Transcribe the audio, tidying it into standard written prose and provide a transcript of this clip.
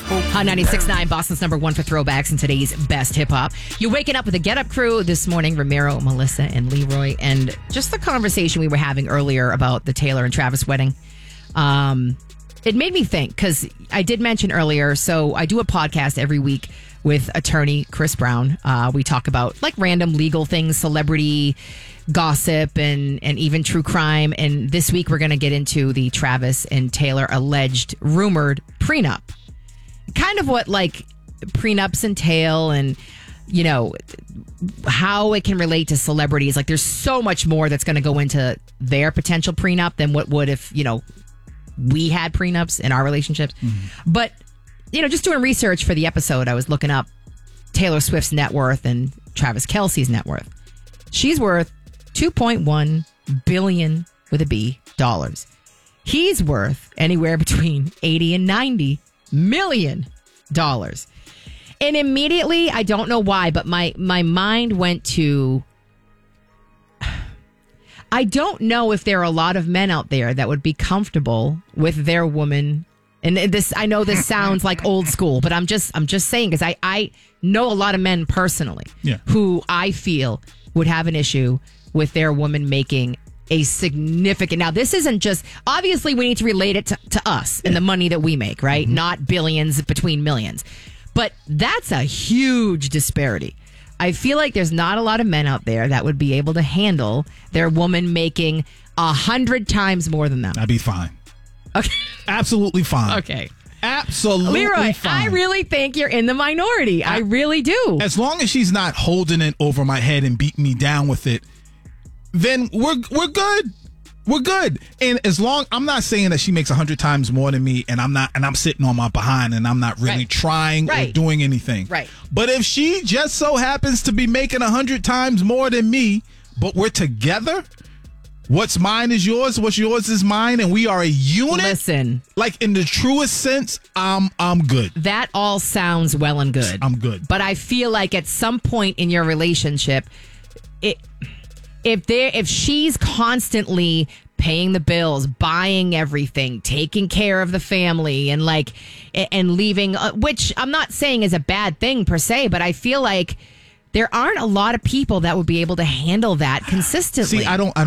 Hot 96.9, Boston's number one for throwbacks and today's best hip hop. You're waking up with the Get Up crew this morning, Ramiro, Melissa, and Leroy. And just the conversation we were having earlier about the Taylor and Travis wedding. It made me think, because I did mention earlier, so I do a podcast every week with attorney Chris Brown. We talk about like random legal things, celebrity gossip, and even true crime. And this week we're going to get into the Travis and Taylor alleged rumored prenup. Kind of what like prenups entail, and you know how it can relate to celebrities. Like there's so much more that's going to go into their potential prenup than what would if we had prenups in our relationships. Mm-hmm. But just doing research for the episode, I was looking up Taylor Swift's net worth and Travis Kelce's net worth. She's worth $2.1 billion with a B dollars. He's worth anywhere between 80 and 90 million dollars. And immediately, I don't know why, but my mind went to, I don't know if there are a lot of men out there that would be comfortable with their woman. And this, I know this sounds like old school, but I'm just saying, because I know a lot of men personally who I feel would have an issue with their woman making a significant. Now, this isn't just, obviously we need to relate it to us and the money that we make, right? Mm-hmm. Not billions between millions. But that's a huge disparity. I feel like there's not a lot of men out there that would be able to handle their woman making 100 times more than them. I'd be fine. Okay. Absolutely fine. Okay. Absolutely Leroy, fine. I really think you're in the minority. I really do. As long as she's not holding it over my head and beating me down with it, then we're good. We're good. And as long, I'm not saying that she makes 100 times more than me, and I'm sitting on my behind and I'm not really trying or doing anything. Right. But if she just so happens to be making 100 times more than me, but we're together, what's mine is yours, what's yours is mine, and we are a unit. Listen, like in the truest sense, I'm good. That all sounds well and good. I'm good. But I feel like at some point in your relationship, if she's constantly paying the bills, buying everything, taking care of the family, and leaving, which I'm not saying is a bad thing per se, but I feel like there aren't a lot of people that would be able to handle that consistently. See, I don't